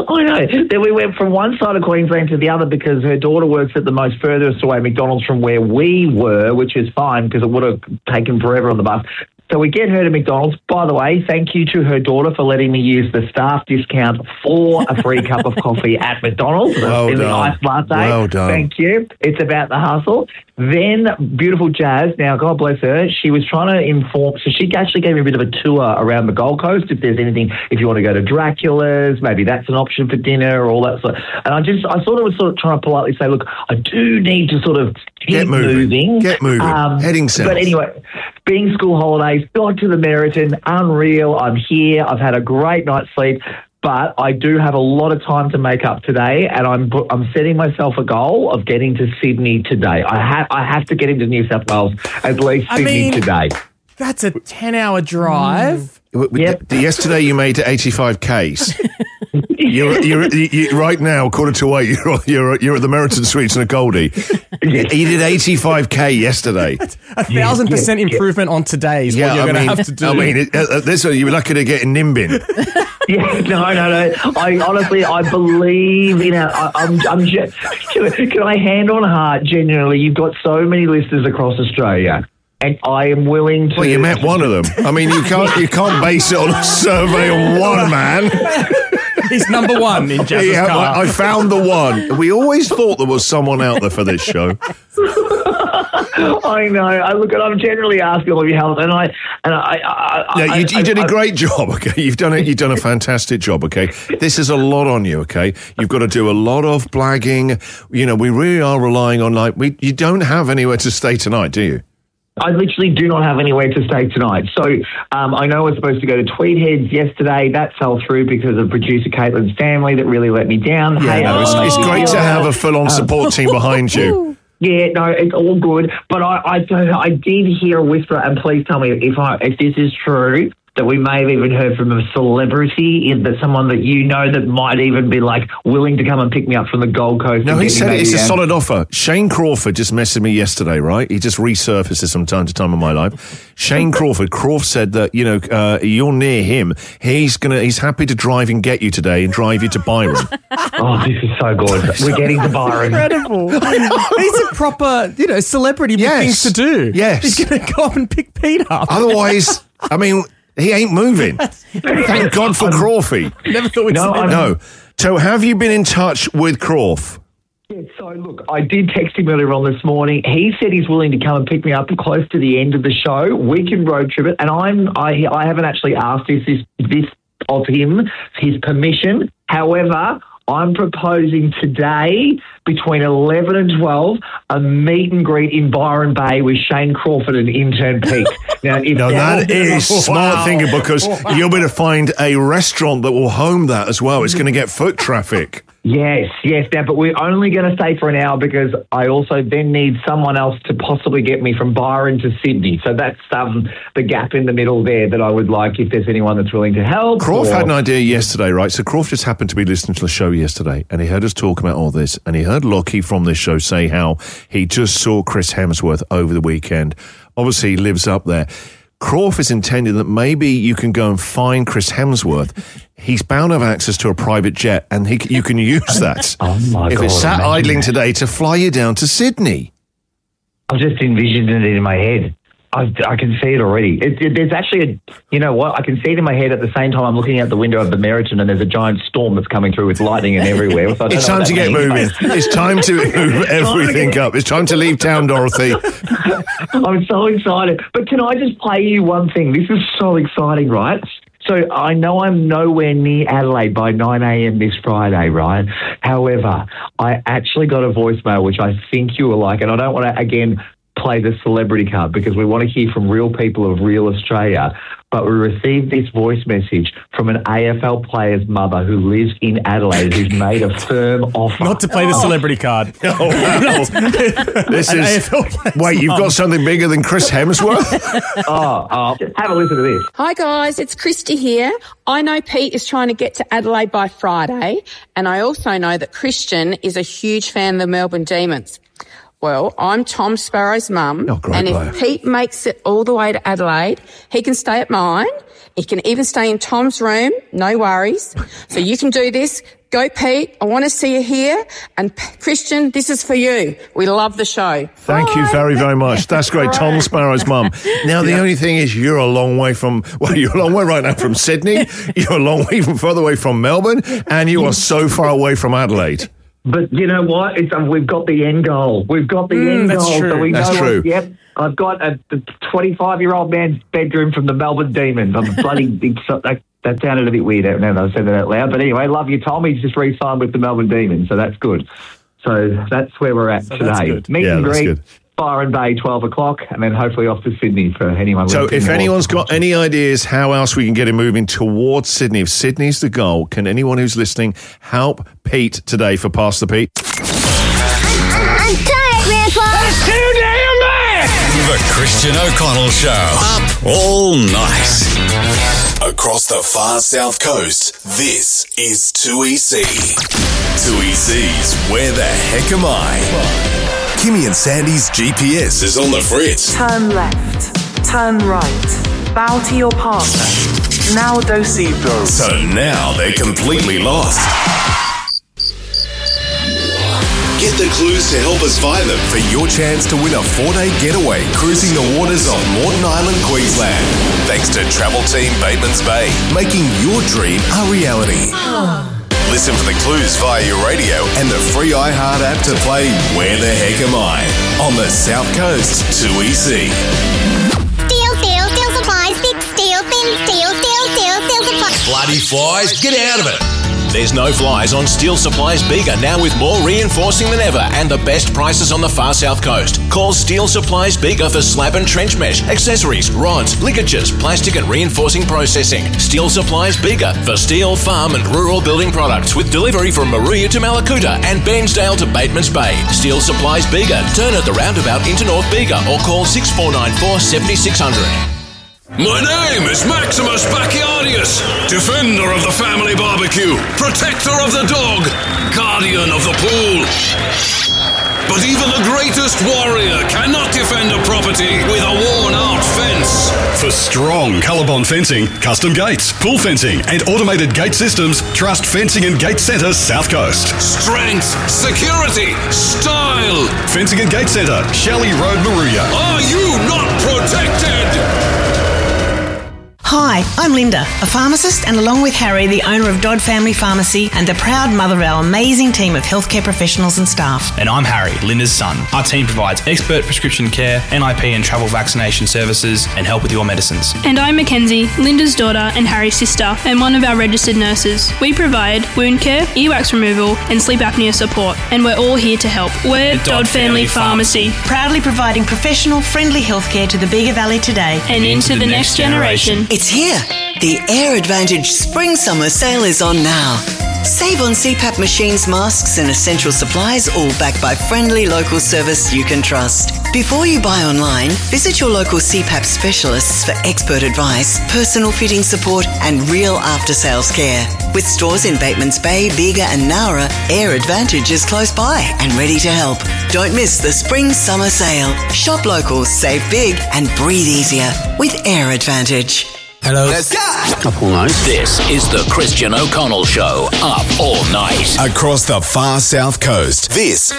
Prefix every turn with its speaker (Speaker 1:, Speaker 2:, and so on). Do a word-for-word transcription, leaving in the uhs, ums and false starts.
Speaker 1: I know. Then we went from one side of Queensland to the other because her daughter works at the most furthest away McDonald's from where we were, which is fine because it would have taken forever on the bus. So we get her to McDonald's. By the way, thank you to her daughter for letting me use the staff discount for a free cup of coffee at McDonald's
Speaker 2: well
Speaker 1: in
Speaker 2: done.
Speaker 1: the iced latte.
Speaker 2: Well done.
Speaker 1: Thank you. It's about the hustle. Then beautiful Jazz, now God bless her, she was trying to inform, so she actually gave me a bit of a tour around the Gold Coast. If there's anything, if you want to go to Dracula's, maybe that's an option for dinner or all that sort of, and I just, I sort of was sort of trying to politely say, look, I do need to sort of keep
Speaker 2: Get moving.
Speaker 1: moving.
Speaker 2: Get moving.
Speaker 1: Um,
Speaker 2: Heading south.
Speaker 1: But anyway, being school holidays, got to the Meriton, unreal. I'm here. I've had a great night's sleep. But I do have a lot of time to make up today, and I'm I'm setting myself a goal of getting to Sydney today. I have I have to get into New South Wales at least
Speaker 3: I
Speaker 1: Sydney
Speaker 3: mean,
Speaker 1: today.
Speaker 3: That's a ten-hour drive.
Speaker 2: W-
Speaker 1: Yep.
Speaker 2: d- Yesterday you made eighty-five Ks. You're, you're, you right now, quarter to eight, you're, you're, you're at the Meriton Suites in a Goldie. You did eighty-five K yesterday.
Speaker 3: A thousand
Speaker 1: yeah,
Speaker 3: percent
Speaker 1: yeah.
Speaker 3: improvement on today is what you're
Speaker 2: I
Speaker 3: going to
Speaker 2: mean,
Speaker 3: have to do.
Speaker 2: I mean, it, uh, this one, you were lucky to get a Nimbin.
Speaker 1: Yeah, no, no, no. I honestly, I believe in our. I, I'm, I'm. Can, can I hand on heart? Genuinely, you've got so many listeners across Australia, and I am willing to.
Speaker 2: Well, you met one of them. I mean, you can't you can't base it on a survey on one man.
Speaker 3: He's number one in Jazz's
Speaker 2: Yeah,
Speaker 3: car.
Speaker 2: I, I found the one. We always thought there was someone out there for this show.
Speaker 1: I know. I look at. I'm generally asking all of your help, and I and I. I,
Speaker 2: Yeah,
Speaker 1: I
Speaker 2: you, you
Speaker 1: I,
Speaker 2: did
Speaker 1: I,
Speaker 2: a great job. Okay, you've done it. You've done a fantastic job. Okay, this is a lot on you. Okay, you've got to do a lot of blagging. You know, we really are relying on like we. You don't have anywhere to stay tonight, do you?
Speaker 1: I literally do not have anywhere to stay tonight. So um, I know I was supposed to go to Tweedheads yesterday. That fell through because of producer Caitlin's family that really let me down.
Speaker 2: Yeah,
Speaker 1: Hey,
Speaker 2: no, it's,
Speaker 1: I-
Speaker 2: it's great to have a full-on support team behind you.
Speaker 1: Yeah, no, it's all good. But I, I, I did hear a whisper, and please tell me if I, if this is true, that we may have even heard from a celebrity, in that someone that you know that might even be like willing to come and pick me up from the Gold Coast.
Speaker 2: No,
Speaker 1: and
Speaker 2: he
Speaker 1: get me
Speaker 2: said
Speaker 1: maybe
Speaker 2: it's a
Speaker 1: down.
Speaker 2: solid offer. Shane Crawford just messaged me yesterday, right? He just resurfaces from time to time in my life. Shane Crawford, Crawford said that, you know, uh, you're near him. He's gonna, he's happy to drive and get you today and drive you to Byron.
Speaker 1: Oh, this is so good. We're getting to Byron.
Speaker 3: Incredible. He's a proper, you know, celebrity with
Speaker 2: Yes.
Speaker 3: things to do.
Speaker 2: Yes.
Speaker 3: He's going to go up and pick Pete up.
Speaker 2: Otherwise, I mean, he ain't moving. Thank God for Crawfy.
Speaker 3: Never thought we'd
Speaker 1: No,
Speaker 3: say
Speaker 1: I'm-
Speaker 3: that.
Speaker 2: No. So have you been in touch with Crawf?
Speaker 1: Yeah, so look, I did text him earlier on this morning. He said he's willing to come and pick me up close to the end of the show. We can road trip it, and I'm I I haven't actually asked this this, this of him his permission. However, I'm proposing today between eleven and twelve a meet and greet in Byron Bay with Shane Crawford and intern Pete. Now, if
Speaker 2: No, that is
Speaker 3: Wow.
Speaker 2: smart thinking because you'll be able to find a restaurant that will home that as well. It's going to get foot traffic.
Speaker 1: Yes, yes, now, but we're only going to stay for an hour because I also then need someone else to possibly get me from Byron to Sydney. So that's um, the gap in the middle there that I would like if there's anyone that's willing to help.
Speaker 2: Croft
Speaker 1: or-
Speaker 2: had an idea yesterday, right? So Croft just happened to be listening to the show yesterday and he heard us talk about all this and he heard Lockie from this show say how he just saw Chris Hemsworth over the weekend. Obviously, he lives up there. Croft is intending that maybe you can go and find Chris Hemsworth. He's bound to have access to a private jet and he, you can use that.
Speaker 1: Oh my
Speaker 2: if
Speaker 1: God,
Speaker 2: it's sat
Speaker 1: imagine
Speaker 2: idling
Speaker 1: that.
Speaker 2: today to fly you down to Sydney.
Speaker 1: I've just envisioned it in my head. I, I can see it already. It, it, there's actually a, you know what? I can see it in my head at the same time I'm looking out the window of the Meriton and there's a giant storm that's coming through with lightning and everywhere. So I don't
Speaker 2: It's
Speaker 1: know
Speaker 2: time
Speaker 1: what
Speaker 2: to
Speaker 1: that
Speaker 2: get
Speaker 1: means.
Speaker 2: moving. It's time to move everything up. It's time to leave town, Dorothy.
Speaker 1: I'm so excited. But can I just play you one thing? This is so exciting, right? So I know I'm nowhere near Adelaide by nine a.m. this Friday, right? However, I actually got a voicemail which I think you will like, and I don't want to, again, play the celebrity card because we want to hear from real people of real Australia. But we received this voice message from an A F L player's mother who lives in Adelaide who's made a firm offer.
Speaker 3: Not to play the celebrity card.
Speaker 2: Oh, wow. This
Speaker 3: An
Speaker 2: is.
Speaker 3: A F L player's
Speaker 2: Wait, you've
Speaker 3: mum.
Speaker 2: got something bigger than Chris Hemsworth?
Speaker 1: Oh, oh, have a listen to this.
Speaker 4: Hi guys, it's Christy here. I know Pete is trying to get to Adelaide by Friday, and I also know that Christian is a huge fan of the Melbourne Demons. Well, I'm Tom Sparrow's mum,
Speaker 2: Oh, great
Speaker 4: and
Speaker 2: player.
Speaker 4: if Pete makes it all the way to Adelaide, he can stay at mine. He can even stay in Tom's room, no worries. So you can do this. Go, Pete. I want to see you here. And P- Christian, this is for you. We love the show.
Speaker 2: Thank
Speaker 4: Bye.
Speaker 2: you very, very much. That's great. Tom Sparrow's mum. Now, the only thing is you're a long way from, well, you're a long way right now from Sydney. You're a long way from further away from Melbourne. And you are so far away from Adelaide.
Speaker 1: But you know what? It's, um, we've got the end goal. We've got the
Speaker 3: Mm,
Speaker 1: end
Speaker 3: that's
Speaker 1: goal.
Speaker 3: true.
Speaker 1: So we
Speaker 2: That's
Speaker 1: know
Speaker 2: true.
Speaker 1: What, yep. I've got a twenty-five-year-old man's bedroom from the Melbourne Demons. I'm bloody... that, that sounded a bit weird now that I said that out loud. But anyway, love you, Tom. He's just re-signed with the Melbourne Demons, so that's good. So that's where we're at
Speaker 3: So that's
Speaker 1: today.
Speaker 3: good.
Speaker 1: Meet
Speaker 2: Yeah,
Speaker 1: and
Speaker 2: that's
Speaker 1: greet,
Speaker 2: good.
Speaker 1: Byron Bay, twelve o'clock, and then hopefully off to Sydney for anyone.
Speaker 2: So
Speaker 1: listening
Speaker 2: if
Speaker 1: or-
Speaker 2: anyone's got any ideas how else we can get him moving towards Sydney, if Sydney's the goal, can anyone who's listening help Pete today for Pass the Pete?
Speaker 5: I'm tired, Grandpa.
Speaker 6: That's too damn bad!
Speaker 7: The Christian O'Connell Show. Up all night. Across the far south coast, this is two E C. two E C's Where the Heck Am I? Kimmy and Sandy's G P S is on the fritz.
Speaker 8: Turn left, turn right, bow to your partner. Now do-si-do.
Speaker 7: So now they're completely lost. Get the clues to help us find them for your chance to win a four-day getaway cruising the waters of Moreton Island, Queensland. Thanks to Travel Team Batemans Bay, making your dream a reality. Listen for the clues via your radio and the free iHeart app to play Where the Heck Am I? On the South Coast, two E C.
Speaker 5: Steel, steel, steel supplies, big steel, thin steel, steel, steel, steel supplies.
Speaker 7: Bloody flies, get out of it. There's no flies on Steel Supplies Bega, now with more reinforcing than ever and the best prices on the far south coast. Call Steel Supplies Bega for slab and trench mesh, accessories, rods, ligatures, plastic and reinforcing processing. Steel Supplies Bega for steel, farm and rural building products with delivery from Maria to Malakuta and Bairnsdale to Batemans Bay. Steel Supplies Bega. Turn at the roundabout into North Bega or call six four nine four, seven six zero zero.
Speaker 6: My name is Maximus Bacchiardius, defender of the family barbecue, protector of the dog, guardian of the pool. But even the greatest warrior cannot defend a property with a worn-out fence.
Speaker 9: For strong Colorbond fencing, custom gates, pool fencing and automated gate systems, trust Fencing and Gate Centre South Coast.
Speaker 6: Strength, security, style.
Speaker 9: Fencing and Gate Centre, Shelley Road, Maruya.
Speaker 6: Are you not protected?
Speaker 10: Hi, I'm Linda, a pharmacist, and along with Harry, the owner of Dodd Family Pharmacy and the proud mother of our amazing team of healthcare professionals and staff.
Speaker 11: And I'm Harry, Linda's son. Our team provides expert prescription care, N I P and travel vaccination services, and help with your medicines.
Speaker 12: And I'm Mackenzie, Linda's daughter and Harry's sister, and one of our registered nurses. We provide wound care, earwax removal, and sleep apnea support, and we're all here to help. We're
Speaker 11: The
Speaker 12: Dodd, Family, Pharmacy,
Speaker 10: Proudly providing professional, friendly healthcare to the Bega Valley today.
Speaker 12: and into, the, next generation.
Speaker 13: It's here. The Air Advantage Spring Summer Sale is on now. Save on C PAP machines, masks and essential supplies, all backed by friendly local service you can trust. Before you buy online, visit your local C PAP specialists for expert advice, personal fitting support and real after-sales care. With stores in Batemans Bay, Bega and Nowra, Air Advantage is close by and ready to help. Don't miss the Spring Summer Sale. Shop local, save big and breathe easier with Air Advantage.
Speaker 7: Hello. Let's go.
Speaker 14: Up all night. This is the Christian O'Connell Show. Up all night.
Speaker 7: Across the far south coast, this